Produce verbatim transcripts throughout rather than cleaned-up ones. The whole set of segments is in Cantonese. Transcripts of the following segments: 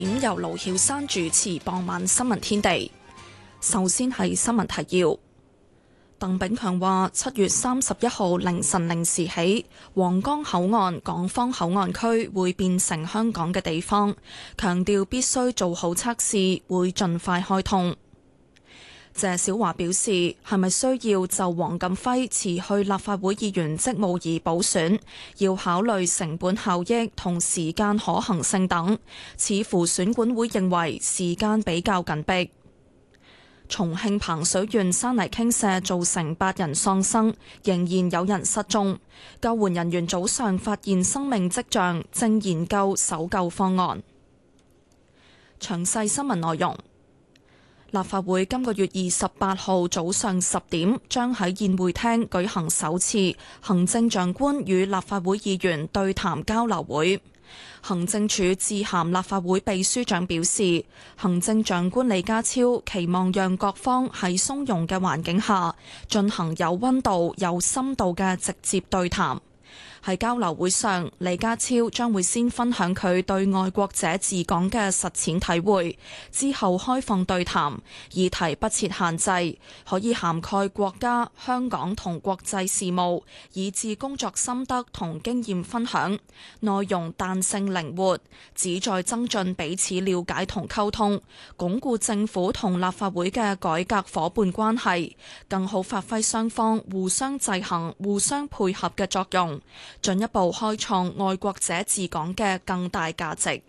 點由盧曉山主持傍晚新聞天地。首先係新聞提要。鄧炳強話：七月三十一號凌晨零時起，皇崗口岸港方口岸區會變成香港嘅地方，強調必須做好測試，會盡快開通。謝小華表示，係咪需要就黃錦輝辭去立法會議員職務而補選，要考慮成本效益同時間可行性等，似乎選管會認為時間比較緊迫。重慶彭水縣山泥傾瀉造成八人喪生，仍然有人失蹤。救援人員早上發現生命跡象，正研究搜救方案。詳細新聞內容。立法會今個月二十八號早上十點將喺宴會廳舉行首次行政長官與立法會議員對談交流會。行政署致函立法會秘書長表示，行政長官李家超期望讓各方喺鬆容嘅環境下進行有溫度、有深度嘅直接對談。喺交流會上，李家超將會先分享佢對愛國者治港嘅實踐體會，之後開放對談，議題不設限制，可以涵蓋國家、香港同國際事務，以至工作心得同經驗分享，內容彈性靈活，旨在增進彼此了解同溝通，鞏固政府同立法會嘅改革夥伴關係，更好發揮雙方互相制衡、互相配合嘅作用，進一步開創愛國者治港嘅更大價值。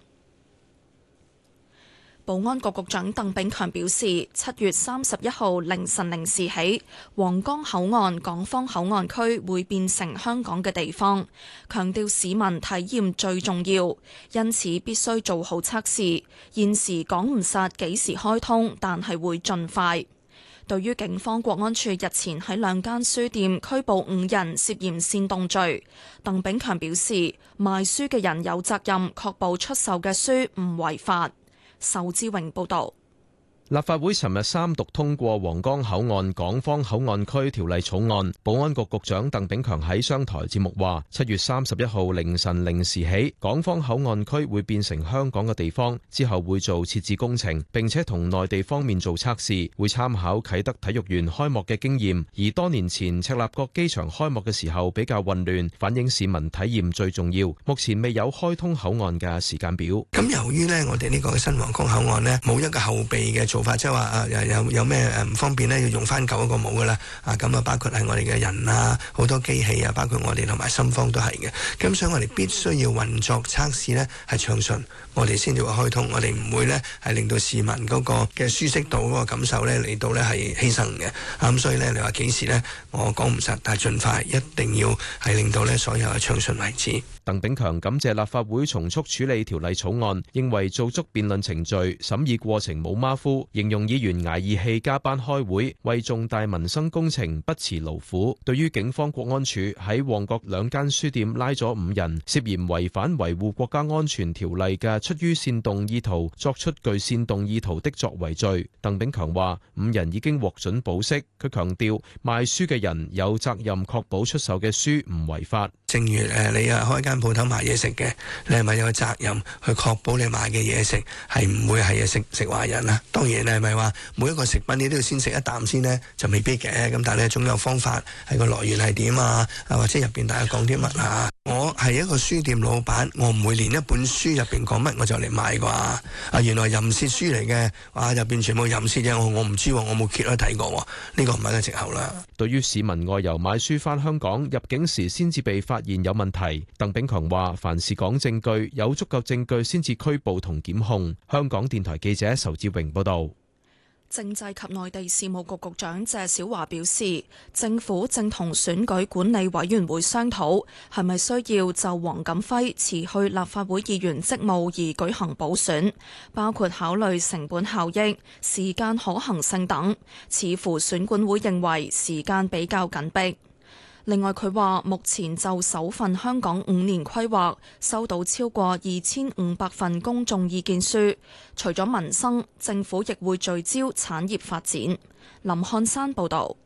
保安局局長鄧炳強表示，七月三十一號凌晨零時起，皇崗口岸港方口岸區會變成香港嘅地方，強調市民體驗最重要，因此必須做好測試。現時講唔實幾時開通，但係會盡快。對於警方國安處日前喺兩間書店拘捕五人涉嫌煽動罪，鄧炳強表示，賣書嘅人有責任確保出售嘅書唔違法。仇志榮報導。 立法會尋日三讀通過皇崗口岸港方口岸區條例草案。保安局局長鄧炳強喺商台節目話，七月三十一號凌晨零時起，港方口岸區會變成香港嘅地方，之後會做設置工程，並且同內地方面做測試，會參考啟德體育園開幕嘅經驗。而多年前赤鱲角機場開幕嘅時候比較混亂，反映市民體驗最重要。目前未有開通口岸嘅時間表。 咁由於呢，我哋呢個新皇崗口岸呢，冇一個後備嘅做法，即係話啊有有咩誒唔方便呢，要用翻舊一個冇噶啦。啊咁啊，包括係我哋嘅人啊，好多機器啊，包括我哋同埋深方都係嘅。咁所以我哋必須要運作測試呢係暢順，我哋先至會開通。我哋唔會呢係令到市民嗰個嘅舒適度嗰個感受呢嚟到呢係犧牲嘅。咁所以呢，你話幾時呢？我講唔實，但係盡快一定要係令到呢所有嘅暢順為止。 鄧炳強感謝立法會從速處理條例草案，認為做足辯論程序，審議過程冇馬虎，形容議員捱義氣加班開會，為重大民生工程不辭勞苦。對於警方國安處喺旺角兩間書店拉咗五人，涉嫌違反維護國家安全條例嘅出於煽動意圖作出具煽動意圖的作為罪，鄧炳強話五人已經獲准保釋。佢強調賣書嘅人有責任確保出售嘅書唔違法。 正如誒你啊開間鋪頭賣嘢食嘅，你係咪有個責任去確保你賣嘅嘢食係唔會係食食壞人啊？當然你係咪話每一個食品你都要先食一啖先呢？就未必嘅。咁但係咧總有方法，係個來源係點啊？啊或者入邊大家講啲乜啊？我係一個書店老闆，我唔會連一本書入邊講乜我就嚟買啩。啊原來淫褻書嚟嘅，哇入邊全部淫褻嘅，我我唔知，我冇揭開睇過，呢個唔係個藉口啦。 對於市民外遊買書返香港入境時先至被發現有問題，鄧炳強話凡事講證據，有足夠證據先至拘捕同檢控。香港電台記者仇志榮報道。 政制及內地事務局局長謝小華表示，政府正同選舉管理委員會商討，係咪需要就黃錦輝辭去立法會議員職務而舉行補選，包括考慮成本效益、時間可行性等。似乎選管會認為時間比較緊迫。另外，佢話目前就首份香港五年規劃收到超過二千五百份公眾意見書，除咗民生，政府亦會聚焦產業發展。林漢山報導。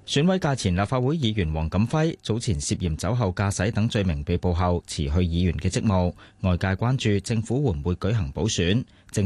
選委界前立法會議員黃錦輝早前涉嫌酒後駕駛等罪名被捕後辭去議員嘅職務，外界關注政府會唔會舉行補選。